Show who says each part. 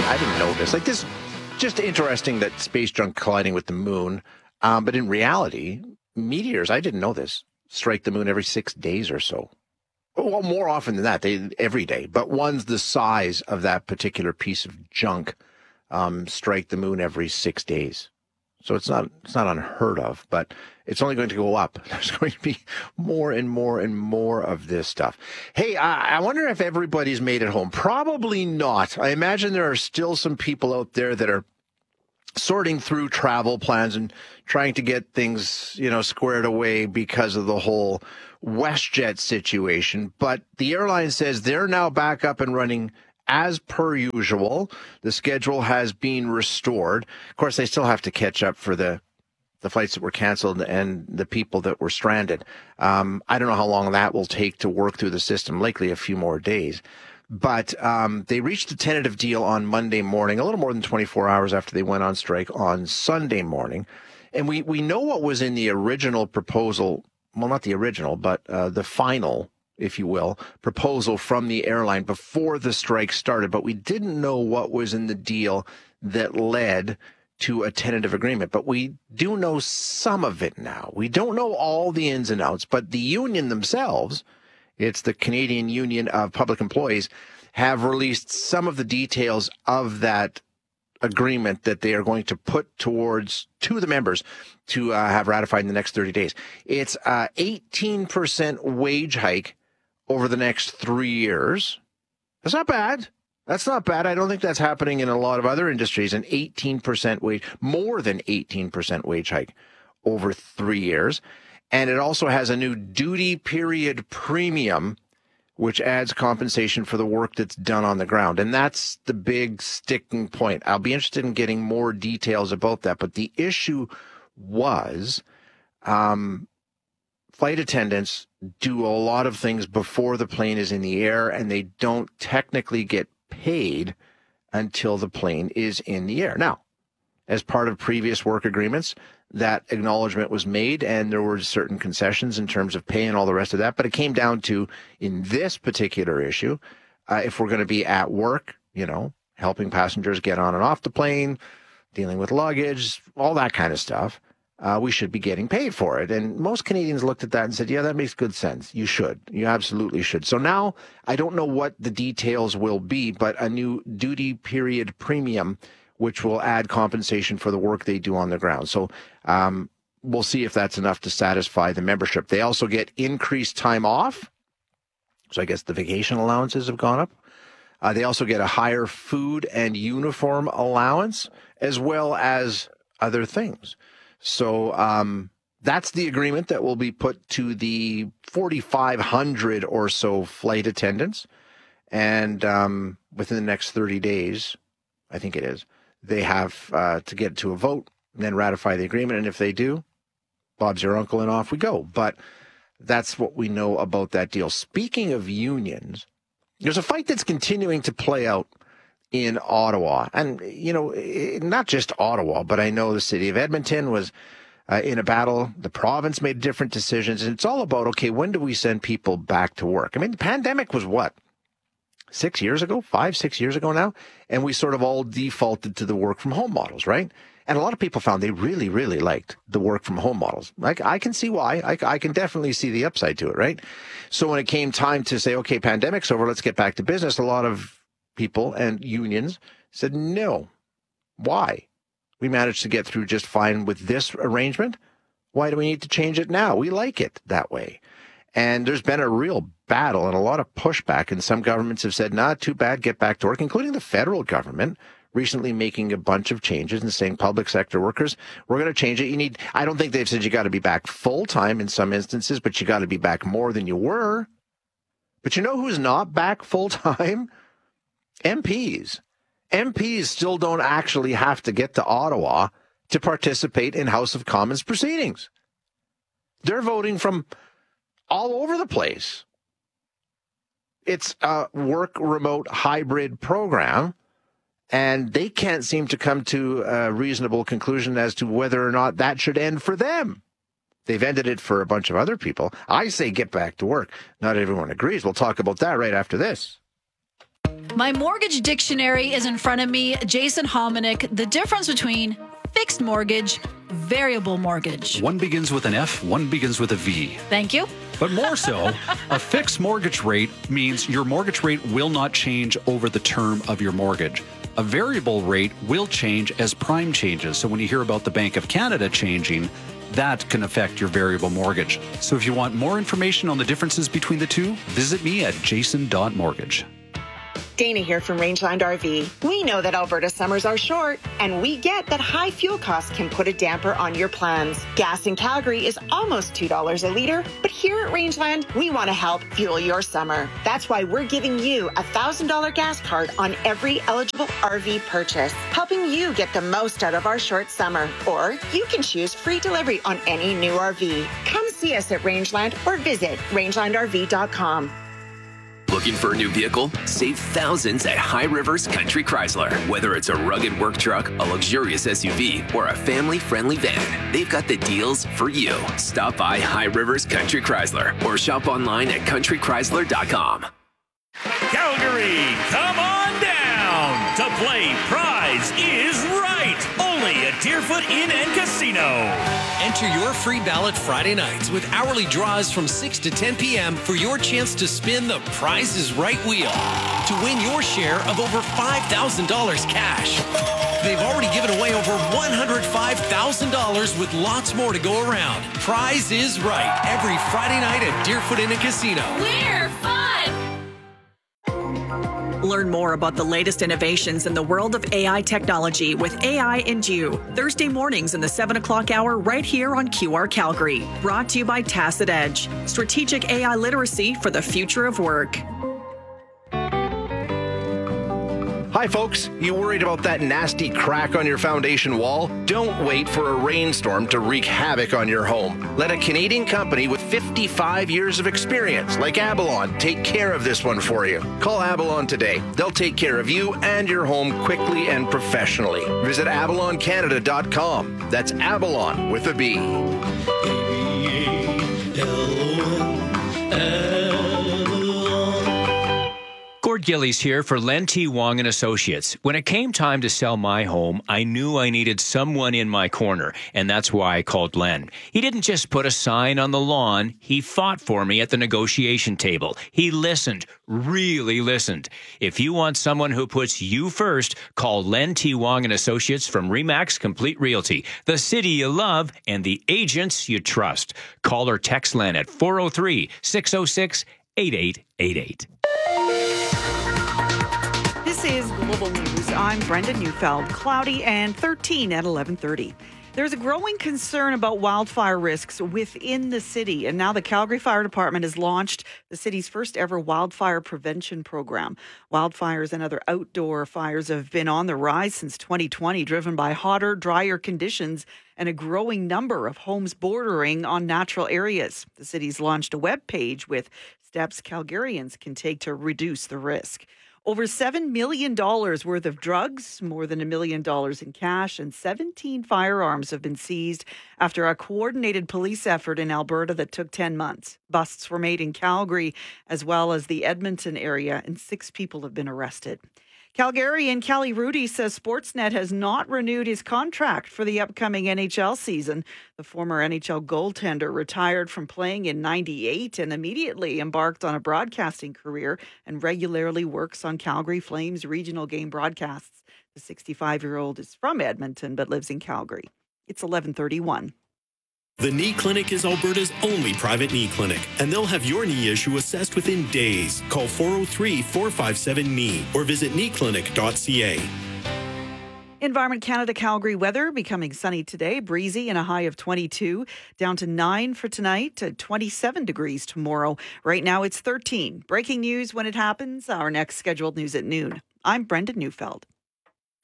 Speaker 1: I didn't know this. Like this, just interesting that space junk colliding with the moon. But in reality, meteors, I didn't know this, strike the moon every 6 days or so. Well, more often than that, every day. But ones the size of that particular piece of junk strike the moon every 6 days. So it's not unheard of, but it's only going to go up. There's going to be more and more and more of this stuff. Hey, I wonder if everybody's made it home. Probably not. I imagine there are still some people out there that are sorting through travel plans and trying to get things, squared away because of the whole WestJet situation. But the airline says they're now back up and running as per usual. The schedule has been restored. Of course, they still have to catch up for the flights that were canceled and the people that were stranded. I don't know how long that will take to work through the system, likely a few more days. But they reached a tentative deal on Monday morning, a little more than 24 hours after they went on strike on Sunday morning. And we know what was in the original proposal. Well, not the original, but the final, if you will, proposal from the airline before the strike started. But we didn't know what was in the deal that led to a tentative agreement. But we do know some of it now. We don't know all the ins and outs, but the union themselves, it's the Canadian Union of Public Employees, have released some of the details of that agreement that they are going to put towards to the members to have ratified in the next 30 days. It's 18% wage hike over the next 3 years. That's not bad. That's not bad. I don't think that's happening in a lot of other industries. An 18% wage, more than 18% wage hike over 3 years. And it also has a new duty period premium, which adds compensation for the work that's done on the ground. And that's the big sticking point. I'll be interested in getting more details about that. But the issue was flight attendants do a lot of things before the plane is in the air, and they don't technically get paid until the plane is in the air. Now, as part of previous work agreements, that acknowledgement was made, and there were certain concessions in terms of pay and all the rest of that. But it came down to, in this particular issue, if we're going to be at work, helping passengers get on and off the plane, dealing with luggage, all that kind of stuff, we should be getting paid for it. And most Canadians looked at that and said, yeah, that makes good sense. You should. You absolutely should. So now I don't know what the details will be, but a new duty period premium, which will add compensation for the work they do on the ground. So we'll see if that's enough to satisfy the membership. They also get increased time off. So I guess the vacation allowances have gone up. They also get a higher food and uniform allowance, as well as other things. So that's the agreement that will be put to the 4,500 or so flight attendants. And within the next 30 days, I think it is, they have to get to a vote and then ratify the agreement. And if they do, Bob's your uncle and off we go. But that's what we know about that deal. Speaking of unions, there's a fight that's continuing to play out in Ottawa. And, not just Ottawa, but I know the city of Edmonton was in a battle. The province made different decisions. And it's all about, okay, when do we send people back to work? I mean, the pandemic was what? 6 years ago, 6 years ago now, and we sort of all defaulted to the work from home models, right? And a lot of people found they really, really liked the work from home models. Like, I can see why. I can definitely see the upside to it, right? So when it came time to say, okay, pandemic's over, let's get back to business, a lot of people and unions said no. Why? We managed to get through just fine with this arrangement. Why do we need to change it now? We like it that way. And there's been a real battle and a lot of pushback, and some governments have said, nah, too bad, get back to work, including the federal government recently making a bunch of changes and saying public sector workers, we're going to change it. I don't think they've said you got to be back full time in some instances, but you got to be back more than you were. But you know who's not back full time? MPs. MPs still don't actually have to get to Ottawa to participate in House of Commons proceedings. They're voting from all over the place. It's a work remote hybrid program, and they can't seem to come to a reasonable conclusion as to whether or not that should end for them. They've ended it for a bunch of other people. I say get back to work. Not everyone agrees. We'll talk about that right after this.
Speaker 2: My mortgage dictionary is in front of me. Jason Hominick, the difference between fixed mortgage, variable mortgage.
Speaker 3: One begins with an F, one begins with a V.
Speaker 2: Thank you.
Speaker 3: But more so, a fixed mortgage rate means your mortgage rate will not change over the term of your mortgage. A variable rate will change as prime changes. So when you hear about the Bank of Canada changing, that can affect your variable mortgage. So if you want more information on the differences between the two, visit me at jason.mortgage.
Speaker 4: Dana here from Rangeland RV. We know that Alberta summers are short, and we get that high fuel costs can put a damper on your plans. Gas in Calgary is almost $2 a litre, but here at Rangeland, we want to help fuel your summer. That's why we're giving you a $1,000 gas card on every eligible RV purchase, helping you get the most out of our short summer. Or you can choose free delivery on any new RV. Come see us at Rangeland or visit rangelandrv.com.
Speaker 5: Looking for a new vehicle? Save thousands at High Rivers Country Chrysler. Whether it's a rugged work truck, a luxurious SUV, or a family-friendly van, they've got the deals for you. Stop by High Rivers Country Chrysler or shop online at countrychrysler.com.
Speaker 6: Calgary, come on down to play Prize is Right. Only at Deerfoot Inn and Casino.
Speaker 7: Enter your free ballot Friday nights with hourly draws from 6 to 10 p.m. for your chance to spin the Prize is Right wheel to win your share of over $5,000 cash. They've already given away over $105,000 with lots more to go around. Prize is Right every Friday night at Deerfoot Inn and Casino.
Speaker 8: We're fun!
Speaker 9: Learn more about the latest innovations in the world of AI technology with AI and You, Thursday mornings in the 7 o'clock hour right here on QR Calgary. Brought to you by Tacit Edge, strategic AI literacy for the future of work.
Speaker 1: Hi, folks. You worried about that nasty crack on your foundation wall? Don't wait for a rainstorm to wreak havoc on your home. Let a Canadian company with 55 years of experience, like Abalon, take care of this one for you. Call Abalon today. They'll take care of you and your home quickly and professionally. Visit abaloncanada.com. That's Abalon with a B.
Speaker 10: Gord Gillies here for Len T. Wong and Associates. When it came time to sell my home, I knew I needed someone in my corner, and that's why I called Len. He didn't just put a sign on the lawn. He fought for me at the negotiation table. He listened, really listened. If you want someone who puts you first, call Len T. Wong and Associates from RE/MAX Complete Realty, the city you love and the agents you trust. Call or text Len at 403-606-8888.
Speaker 11: This is Global News. I'm Brenda Neufeld. Cloudy and 13 at 11:30. There's a growing concern about wildfire risks within the city, and now the Calgary Fire Department has launched the city's first ever wildfire prevention program. Wildfires and other outdoor fires have been on the rise since 2020, driven by hotter, drier conditions and a growing number of homes bordering on natural areas. The city's launched a web page with steps Calgarians can take to reduce the risk. Over $7 million worth of drugs, more than $1 million in cash, and 17 firearms have been seized after a coordinated police effort in Alberta that took 10 months. Busts were made in Calgary as well as the Edmonton area, and 6 people have been arrested. Calgarian Kelly Rudy says Sportsnet has not renewed his contract for the upcoming NHL season. The former NHL goaltender retired from playing in '98 and immediately embarked on a broadcasting career and regularly works on Calgary Flames regional game broadcasts. The 65-year-old is from Edmonton but lives in Calgary. It's 11:31.
Speaker 12: The Knee Clinic is Alberta's only private knee clinic, and they'll have your knee issue assessed within days. Call 403-457-KNEE or visit kneeclinic.ca.
Speaker 11: Environment Canada Calgary weather becoming sunny today, breezy and a high of 22, down to 9 for tonight, to 27 degrees tomorrow. Right now it's 13. Breaking news when it happens. Our next scheduled news at noon. I'm Brenda Neufeld.